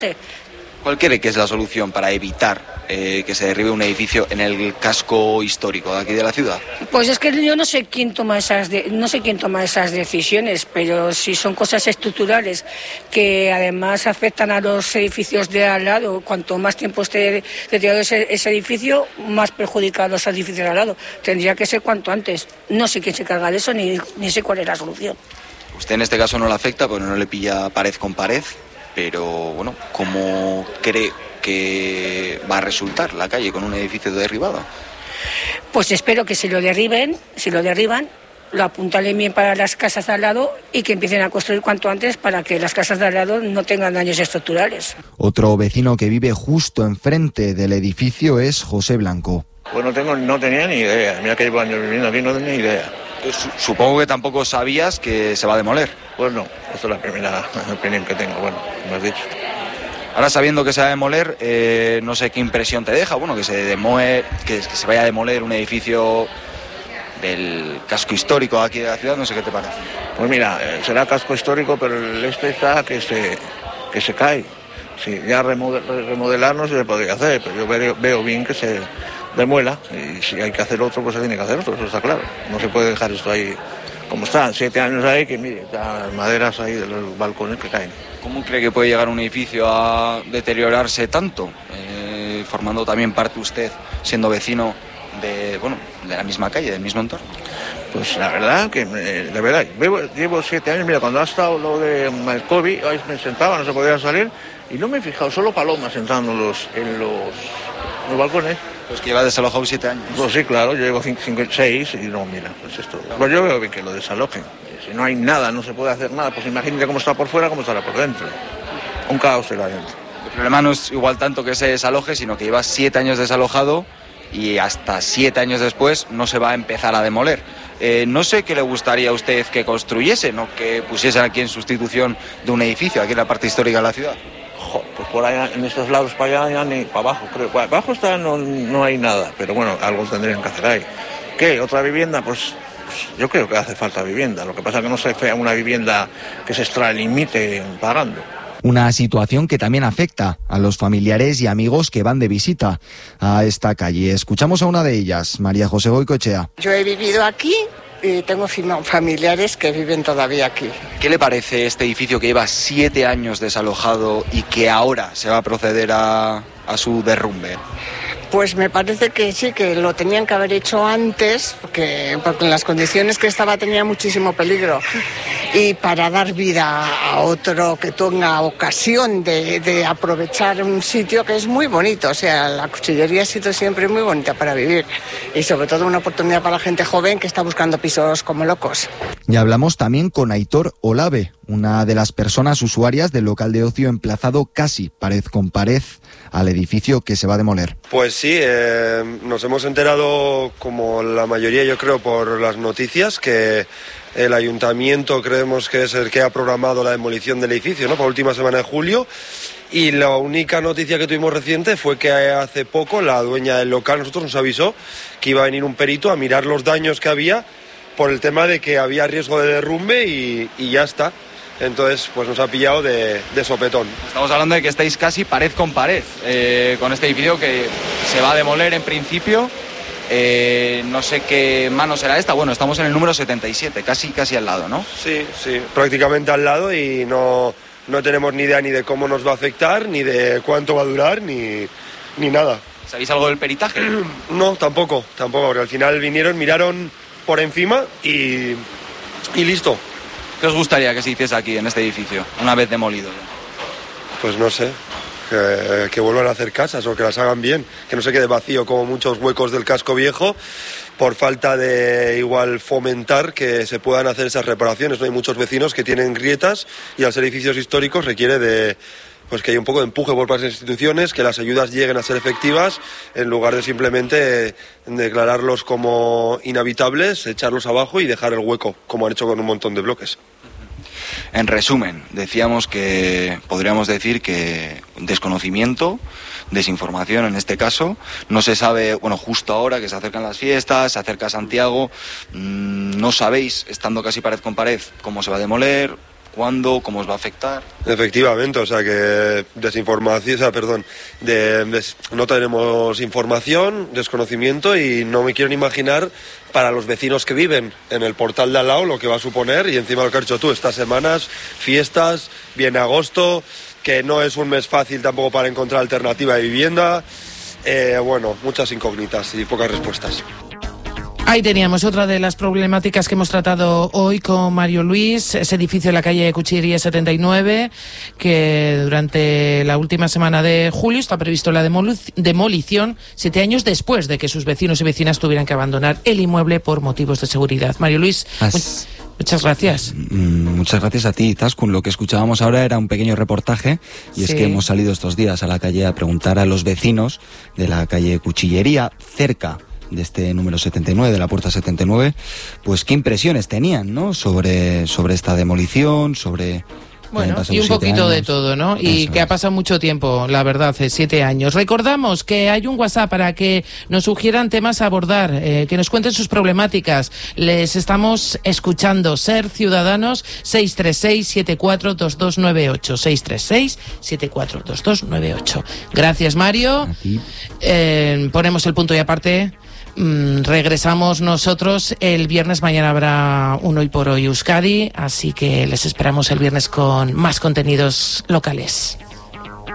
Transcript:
¿Cuál cree que es la solución para evitar que se derribe un edificio en el casco histórico de aquí de la ciudad? Pues es que yo no sé quién toma esas decisiones, pero si son cosas estructurales que además afectan a los edificios de al lado, cuanto más tiempo esté deteriorado ese edificio, más perjudica a los edificios de al lado. Tendría que ser cuanto antes. No sé quién se encarga de eso ni sé cuál es la solución. Usted en este caso no le afecta porque no le pilla pared con pared. Pero bueno, ¿cómo cree que va a resultar la calle con un edificio derribado? Pues espero que si lo derriban, lo apuntalen bien para las casas de al lado y que empiecen a construir cuanto antes para que las casas de al lado no tengan daños estructurales. Otro vecino que vive justo enfrente del edificio es José Blanco. Pues no tenía ni idea, mira que llevo años viviendo aquí, no tenía ni idea. Supongo que tampoco sabías que se va a demoler. Pues no, esta es la primera opinión que tengo, bueno, me has dicho. Ahora sabiendo que se va a demoler, no sé qué impresión te deja, bueno, que se vaya a demoler un edificio del casco histórico aquí de la ciudad, no sé qué te parece. Pues mira, será casco histórico, pero el está que se cae. Sí, ya remodelar no se le podría hacer, pero yo veo bien que se demuela, y si hay que hacer otro, pues se tiene que hacer otro, eso está claro. No se puede dejar esto ahí como está, 7 años ahí, que mire, las maderas ahí de los balcones que caen. ¿Cómo cree que puede llegar un edificio a deteriorarse tanto? Formando también parte usted, siendo vecino de la misma calle, del mismo entorno. Pues la verdad que, llevo 7 años, mira, cuando ha estado lo de el COVID, ahí me sentaba, no se podía salir, y no me he fijado, solo palomas entrando en los balcones. Pues que lleva desalojado 7 años. Pues sí, claro, yo llevo 6 y no, mira, pues esto. Pues yo veo bien que lo desalojen. Si no hay nada, no se puede hacer nada, pues imagínate cómo está por fuera, cómo estará por dentro. Un caos será dentro. El problema no es igual tanto que se desaloje, sino que lleva 7 años desalojado y hasta 7 años después no se va a empezar a demoler. No sé qué le gustaría a usted que construyesen o que pusiesen aquí en sustitución de un edificio, aquí en la parte histórica de la ciudad. Pues por allá, en estos lados para allá, ya ni para abajo, creo. Para abajo no hay nada, pero bueno, algo tendrían que hacer ahí. ¿Qué? ¿Otra vivienda? Pues yo creo que hace falta vivienda. Lo que pasa es que no se fea una vivienda que se extralimite pagando. Una situación que también afecta a los familiares y amigos que van de visita a esta calle. Escuchamos a una de ellas, María José Goicoechea. Yo he vivido aquí y tengo familiares que viven todavía aquí. ¿Qué le parece este edificio que lleva 7 años desalojado y que ahora se va a proceder a su derrumbe? Pues me parece que sí, que lo tenían que haber hecho antes, porque en las condiciones que estaba tenía muchísimo peligro. Y para dar vida a otro que tenga ocasión de aprovechar un sitio que es muy bonito. O sea, la cuchillería ha sido siempre muy bonita para vivir. Y sobre todo una oportunidad para la gente joven que está buscando pisos como locos. Y hablamos también con Aitor Olave, una de las personas usuarias del local de ocio emplazado casi pared con pared al edificio que se va a demoler. Pues sí, nos hemos enterado, como la mayoría yo creo, por las noticias, que el ayuntamiento creemos que es el que ha programado la demolición del edificio, ¿no?, para la última semana de julio. Y la única noticia que tuvimos reciente fue que hace poco la dueña del local nosotros nos avisó que iba a venir un perito a mirar los daños que había por el tema de que había riesgo de derrumbe y ya está. Entonces, pues nos ha pillado de sopetón. Estamos hablando de que estáis casi pared con pared con este edificio que se va a demoler en principio. No sé qué mano será esta. Bueno, estamos en el número 77, casi al lado, ¿no? Sí, prácticamente al lado y no tenemos ni idea ni de cómo nos va a afectar, ni de cuánto va a durar, ni nada. ¿Sabéis algo del peritaje? No, tampoco, porque al final vinieron, miraron por encima y listo. ¿Qué os gustaría que se hiciese aquí, en este edificio, una vez demolido? Pues no sé, que vuelvan a hacer casas o que las hagan bien, que no se quede vacío como muchos huecos del casco viejo, por falta de igual fomentar que se puedan hacer esas reparaciones, ¿no? Hay muchos vecinos que tienen grietas y al ser edificios históricos requiere de pues que haya un poco de empuje por parte de las instituciones, que las ayudas lleguen a ser efectivas, en lugar de simplemente declararlos como inhabitables, echarlos abajo y dejar el hueco, como han hecho con un montón de bloques. En resumen, decíamos que podríamos decir que desconocimiento, desinformación en este caso, no se sabe, bueno, justo ahora que se acercan las fiestas, se acerca Santiago, no sabéis, estando casi pared con pared, cómo se va a demoler, cuándo, cómo os va a afectar. Efectivamente, o sea que desinformación, no tenemos información, desconocimiento, y no me quiero ni imaginar para los vecinos que viven en el portal de al lado lo que va a suponer. Y encima lo que has dicho tú, estas semanas, fiestas, viene agosto, que no es un mes fácil tampoco para encontrar alternativa de vivienda. Muchas incógnitas y pocas respuestas. Ahí teníamos otra de las problemáticas que hemos tratado hoy con Mario Luis, ese edificio en la calle Cuchillería 79, que durante la última semana de julio está previsto la demolición 7 años después de que sus vecinos y vecinas tuvieran que abandonar el inmueble por motivos de seguridad. Mario Luis, muchas gracias. Muchas gracias a ti, Izaskun. Lo que escuchábamos ahora era un pequeño reportaje, y es que hemos salido estos días a la calle a preguntar a los vecinos de la calle Cuchillería, cerca de este número 79, de la puerta 79, pues qué impresiones tenían, ¿no?, sobre esta demolición, sobre... Bueno, y un poquito de todo, ¿no? Y que ha pasado mucho tiempo, la verdad, 7 años. Recordamos que hay un WhatsApp para que nos sugieran temas a abordar, que nos cuenten sus problemáticas. Les estamos escuchando. Ser Ciudadanos, 636-742298. 636-742298. Gracias, Mario. Ponemos el punto y aparte. Regresamos nosotros el viernes. Mañana habrá un Hoy por Hoy Euskadi, así que les esperamos el viernes con más contenidos locales.